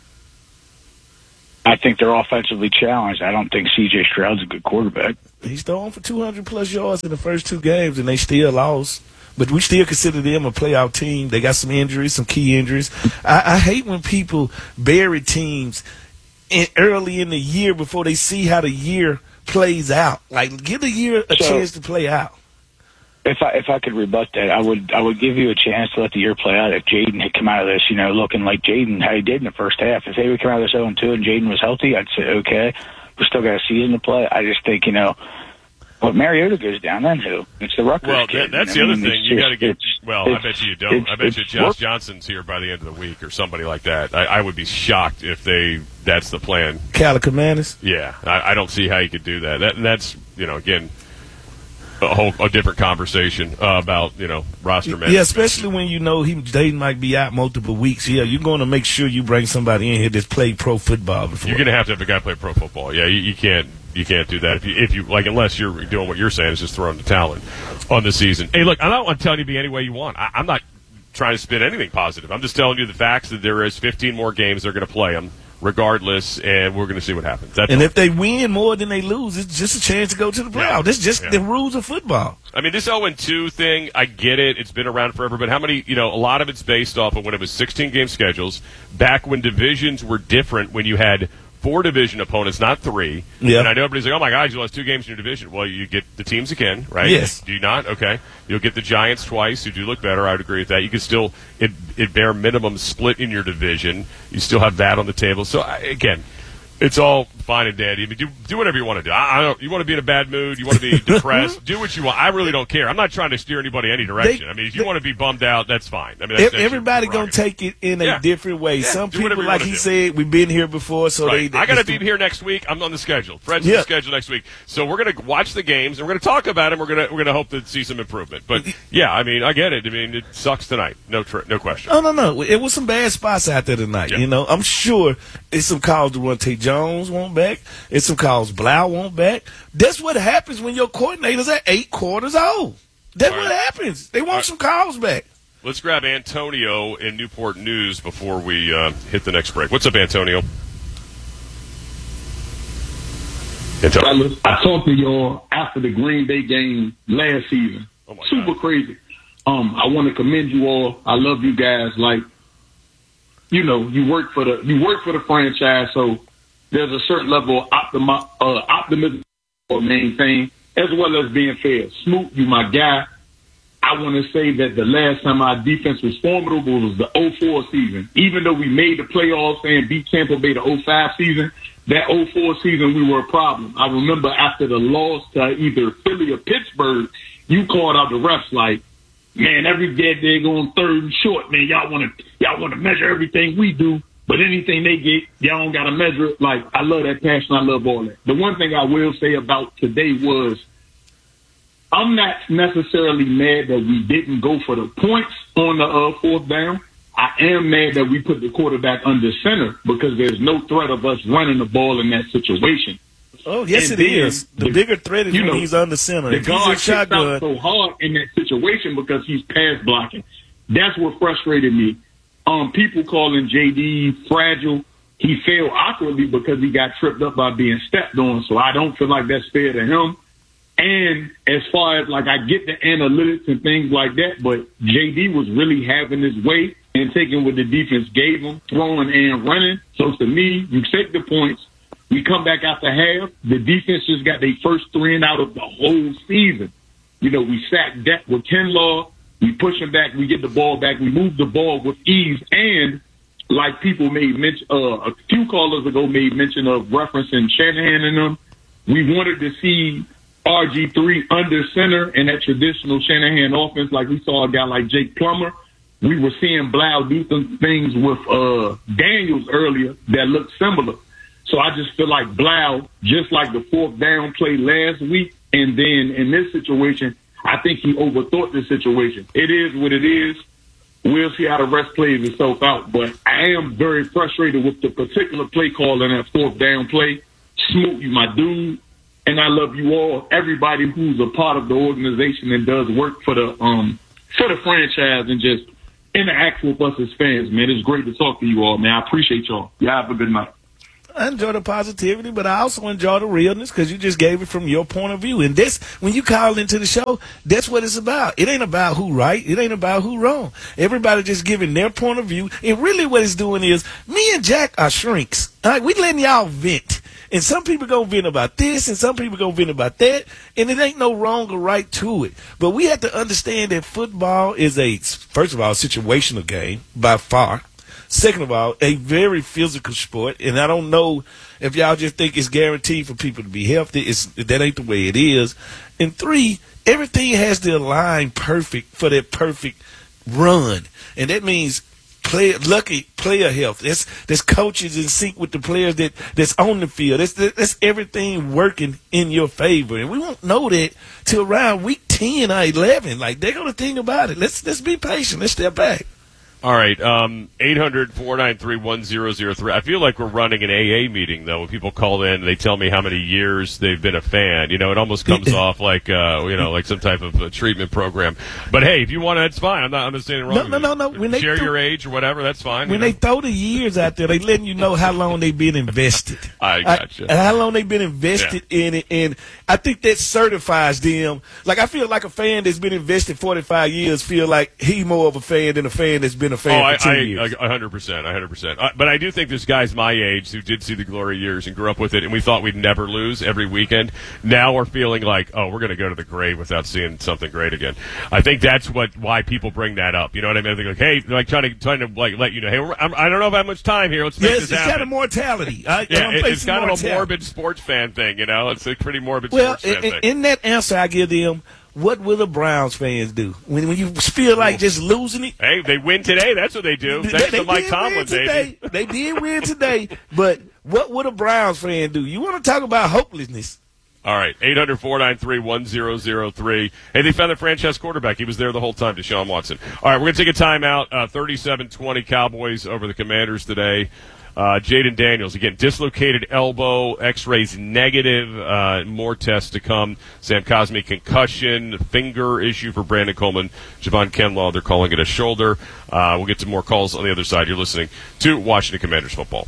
C: I think they're offensively challenged. I don't think C J Stroud's a good quarterback.
B: He's throwing for two hundred plus yards in the first two games, and they still lost. But we still consider them a playoff team. They got some injuries, some key injuries. I, I hate when people bury teams in, early in the year before they see how the year plays out. Like, give the year a
C: So-
B: chance to play out.
C: If I if I could rebut that, I would I would give you a chance to let the year play out. If Jaden had come out of this, you know, looking like Jaden, how he did in the first half. If they would come out of this oh and two and Jaden was healthy, I'd say okay. We still got a season to play. I just think, you know, well, Mariota goes down, then who? It's the Rutgers
A: Well,
C: kid.
A: that, that's
C: I
A: the
C: mean,
A: other thing.
C: it's
A: You
C: just-
A: got to get.
C: it's-
A: Well, I
C: it's-
A: bet you you don't.
C: it's-
A: I bet you
C: it's
A: Josh
C: work-
A: Johnson's here by the end of the week or somebody like that. I, I would be shocked if they. That's the plan.
B: Calico Manis?
A: Yeah, I, I don't see how you could do that. That and that's you know again a whole a different conversation uh, about you know roster management.
B: Yeah, especially when you know he they might be out multiple weeks. Yeah, you're going to make sure you bring somebody in here that's played pro football before.
A: You're going to have to have a guy play pro football. Yeah, you, you can't you can't do that if you if you like unless you're doing what you're saying is just throwing the talent on the season. Hey, look, I'm not I'm telling you to be any way you want. I, I'm not trying to spin anything positive. I'm just telling you the facts that there is fifteen more games they're going to play them regardless, and we're going to see what happens. That's
B: and
A: all.
B: if they win more than they lose, it's just a chance to go to the playoffs. This is just
A: Yeah.
B: the rules of football.
A: I mean, this oh and two thing, I get it. It's been around forever. But how many, you know, a lot of it's based off of when it was sixteen-game schedules, back when divisions were different, when you had four division opponents, not three.
B: Yeah.
A: And I know everybody's like, oh, my God, you lost two games in your division. Well, you get the teams again, right?
B: Yes.
A: Do you not? Okay. You'll get the Giants twice, who do look better. I would agree with that. You can still, it, it bare minimum, split in your division. You still have that on the table. So, I, again, it's all fine and dandy. I mean, do do whatever you want to do. I, I don't. You want to be in a bad mood. You want to be depressed. Do what you want. I really don't care. I'm not trying to steer anybody any direction.
B: They-
A: I mean, if you want to be bummed out, that's fine. I mean, that's, that's your
B: Everybody gonna
A: prerogative.
B: take it in a
A: Yeah.
B: different way.
A: Yeah,
B: Some
A: do whatever
B: people,
A: you
B: like
A: wanna
B: he
A: do.
B: said, we've been here before, so
A: Right.
B: they.
A: I got to
B: they-
A: be here next week. I'm on the schedule. Fred's
B: Yeah.
A: on the schedule next week, so we're going to watch the games and we're going to talk about them. We're going to we're going to hope to see some improvement. But yeah, I mean, I get it. I mean, it sucks tonight. No, tr- no question.
B: Oh no, no! It was some bad spots out there tonight.
A: Yeah.
B: You know, I'm sure it's some calls Devontae Jones won't back. It's some calls Blau won't back. That's what happens when your coordinators are eight quarters old. That's
A: All
B: what
A: right.
B: happens. They want
A: All right.
B: some calls back.
A: Let's grab Antonio in Newport News before we uh, hit the next break. What's up, Antonio? Antonio.
D: Fellas, I talked to y'all after the Green Bay game last season.
A: Oh
D: Super crazy. Um, I want to commend you all. I love you guys. Like, you know, you work for the you work for the franchise, so there's a certain level of optimi- uh, optimism to maintain, as well as being fair. Smoot, you my guy. I want to say that the last time our defense was formidable was the oh four season. Even though we made the playoffs and beat Tampa Bay the oh five season, that oh four season we were a problem. I remember after the loss to either Philly or Pittsburgh, you called out the refs like, man, every dead day going third and short, man. Y'all want to y'all want to measure everything we do, but anything they get, y'all don't got to measure it. Like, I love that passion. I love all that. The one thing I will say about today was, I'm not necessarily mad that we didn't go for the points on the uh, fourth down. I am mad that we put the quarterback under center because there's no threat of us running the ball in that situation.
B: Oh, yes,
D: And
B: it
D: then
B: is. The, bigger threat is
D: you
B: when
D: know,
B: he's under center.
D: The
B: If he's
D: guard
B: in
D: kicks out
B: shotgun,
D: so hard in that situation because he's pass blocking. That's what frustrated me. Um, people calling J D fragile. He fell awkwardly because he got tripped up by being stepped on. So I don't feel like that's fair to him. And as far as like I get the analytics and things like that, but J D was really having his way and taking what the defense gave him, throwing and running. So to me, you take the points. We come back after half. The defense just got their first three and out of the whole season. You know, we sacked that with Kinlaw. We push him back. We get the ball back. We move the ball with ease. And like people made mention, uh, a few callers ago made mention of referencing Shanahan and them. We wanted to see R G three under center in that traditional Shanahan offense, like we saw a guy like Jake Plummer. We were seeing Blau do some things with uh, Daniels earlier that looked similar. So I just feel like Blau, just like the fourth down play last week, and then in this situation, I think he overthought the situation. It is what it is. We'll see how the rest plays itself out. But I am very frustrated with the particular play call in that fourth down play. Smoot, you my dude. And I love you all, everybody who's a part of the organization and does work for the um for the franchise and just interact with us as fans, man. It's great to talk to you all, man. I appreciate y'all. Y'all have a good night.
B: I enjoy the positivity, but I also enjoy the realness because you just gave it from your point of view. And this, when you call into the show, that's what it's about. It ain't about who right. It ain't about who wrong. Everybody just giving their point of view. And really what it's doing is me and Jack are shrinks. All right, we letting y'all vent. And some people gonna vent about this, and some people gonna vent about that, and it ain't no wrong or right to it. But we have to understand that football is a, first of all, a situational game by far. Second of all, a very physical sport, and I don't know if y'all just think it's guaranteed for people to be healthy. It's, that ain't the way it is. And three, everything has to align perfect for that perfect run, and that means player, lucky player health. That's that's coaches in sync with the players that, that's on the field. That's that's everything working in your favor, and we won't know that till around week ten or eleven. Like they're gonna think about it. Let's let's be patient. Let's step back.
A: All right, um, eight hundred, four nine three, one zero zero three. I feel like we're running an A A meeting, though, when people call in and they tell me how many years they've been a fan. You know, it almost comes off like, uh, you know, like some type of uh, treatment program. But, hey, if you want to, that's fine. I'm not, I'm not saying it wrong.
B: No, no, no, no. When they
A: Share
B: th-
A: your age or whatever, that's fine.
B: When
A: you know?
B: they throw the years out there, they letting you know how long they've been invested.
A: I gotcha.
B: I, how long they've been invested
A: Yeah.
B: in it. And I think that certifies them. Like, I feel like a fan that's been invested forty-five years feel like he more of a fan than a fan that's been a fan
A: oh,
B: for two
A: I,
B: years.
A: A hundred percent, a hundred percent. But I do think there's guys my age who did see the glory years and grew up with it, and we thought we'd never lose every weekend. Now we're feeling like, oh, we're going to go to the grave without seeing something great again. I think that's what why people bring that up. You know what I mean? They're like, hey, like trying to trying to like let you know, hey, we're, I'm, I don't know if I have much time here. Let's make
B: yes,
A: this
B: it's
A: happen.
B: kind of mortality. I,
A: yeah,
B: I'm
A: it, it's kind
B: mortality.
A: of a morbid sports fan thing. You know, it's a pretty morbid
B: well,
A: sports fan
B: in,
A: thing.
B: in that answer I give them, what will the Browns fans do when when you feel like just losing it?
A: Hey, they win today. That's what they do.
B: They,
A: Thanks
B: they
A: to Mike
B: did
A: Tomlin,
B: win today.
A: baby.
B: They did win today, but what would a Browns fan do? You want to talk about hopelessness?
A: All right, eight hundred, four nine three, one zero zero three. Hey, they found their franchise quarterback. He was there the whole time, Deshaun Watson. All right, we're going to take a timeout. Uh, thirty-seven twenty Cowboys over the Commanders today. Uh, Jaden Daniels, again, dislocated elbow, x-rays negative, uh, more tests to come. Sam Cosmi, concussion, finger issue for Brandon Coleman. Javon Kinlaw, they're calling it a shoulder. Uh, we'll get to more calls on the other side. You're listening to Washington Commanders football.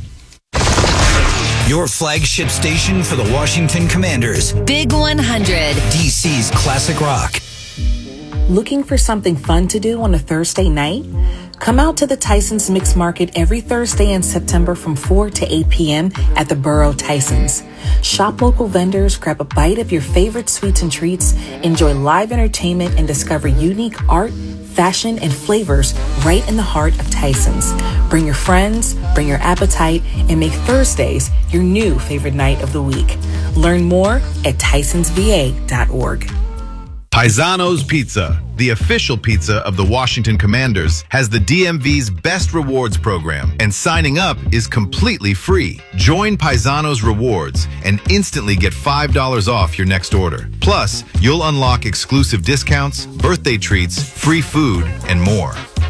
E: Your flagship station for the Washington Commanders.
H: Big one hundred.
E: D C's classic rock.
I: Looking for something fun to do on a Thursday night? Come out to the Tyson's Mixed Market every Thursday in September from four to eight p.m. at the Borough Tyson's. Shop local vendors, grab a bite of your favorite sweets and treats, enjoy live entertainment, and discover unique art, fashion, and flavors right in the heart of Tyson's. Bring your friends, bring your appetite, and make Thursdays your new favorite night of the week. Learn more at tysons v a dot org.
X: Paisano's Pizza, the official pizza of the Washington Commanders, has the D M V's best rewards program, and signing up is completely free. Join Paisano's Rewards and instantly get five dollars off your next order. Plus, you'll unlock exclusive discounts, birthday treats, free food, and more.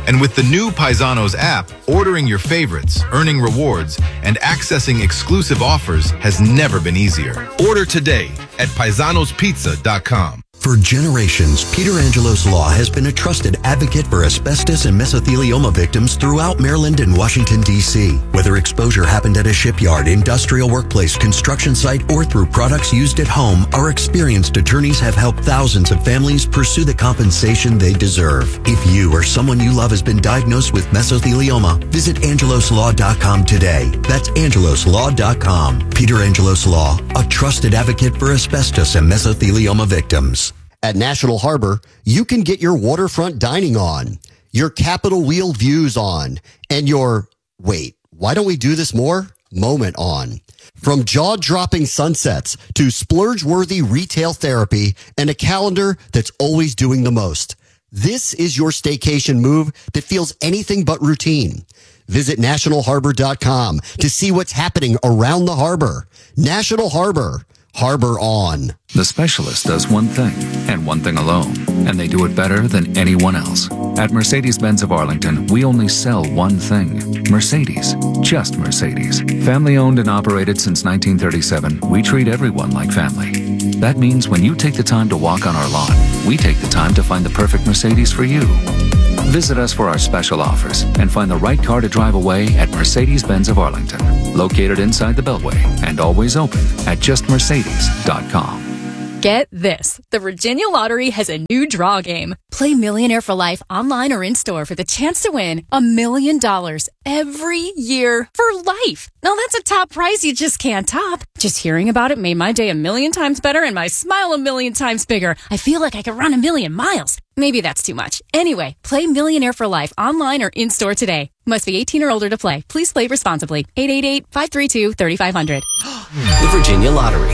X: And with the new Paisanos app, ordering your favorites, earning rewards, and accessing exclusive offers has never been easier. Order today at paisanos pizza dot com.
H: For generations, Peter Angelos Law has been a trusted advocate for asbestos and mesothelioma victims throughout Maryland and Washington, D C Whether exposure happened at a shipyard, industrial workplace, construction site, or through products used at home, our experienced attorneys have helped thousands of families pursue the compensation they deserve. If you or someone you love has been diagnosed with mesothelioma, visit angelos law dot com today. That's angelos law dot com. Peter Angelos Law, a trusted advocate for asbestos and mesothelioma victims.
K: At National Harbor, you can get your waterfront dining on, your Capitol Wheel views on, and your, wait, why don't we do this more? Moment on. From jaw-dropping sunsets to splurge-worthy retail therapy and a calendar that's always doing the most. This is your staycation move that feels anything but routine. Visit national harbor dot com to see what's happening around the harbor. National Harbor. Harbor on.
J: The Specialist does one thing, and one thing alone, and they do it better than anyone else. At Mercedes-Benz of Arlington, we only sell one thing. Mercedes. Just Mercedes. Family owned and operated since nineteen thirty-seven, we treat everyone like family. That means when you take the time to walk on our lawn, we take the time to find the perfect Mercedes for you. Visit us for our special offers and find the right car to drive away at Mercedes-Benz of Arlington, located inside the Beltway and always open at just mercedes dot com.
P: Get this. The Virginia Lottery has a new draw game. Play Millionaire for Life online or in-store for the chance to win a million dollars every year for life. Now that's a top prize you just can't top. Just hearing about it made my day a million times better and my smile a million times bigger. I feel like I could run a million miles. Maybe that's too much. Anyway, play Millionaire for Life online or in-store today. Must be eighteen or older to play. Please play responsibly. eight eight eight, five three two, three five zero zero.
M: The Virginia Lottery.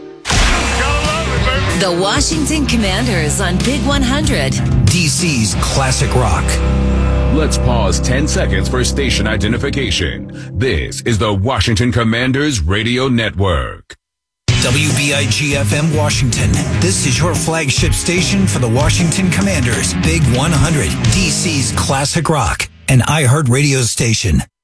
U: The Washington Commanders on Big one hundred.
M: D C's classic rock.
O: Let's pause ten seconds for station identification. This is the Washington Commanders Radio Network.
E: W B I G F M Washington. This is your flagship station for the Washington Commanders. Big one hundred. D C's classic rock. An iHeart radio station.